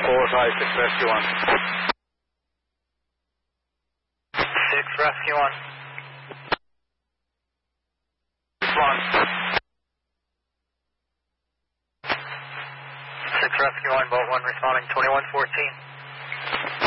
456 Rescue 1. 6 Rescue 1. 6 Rescue 1, Boat 1 responding 2114.